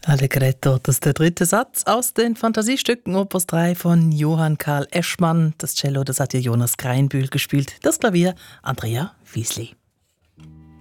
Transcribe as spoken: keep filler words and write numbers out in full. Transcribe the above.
Allegretto, das ist der dritte Satz aus den Fantasiestücken Opus drei von Johann Karl Eschmann. Das Cello, das hat hier Jonas Kreinbühl gespielt, das Klavier Andrea Wiesli.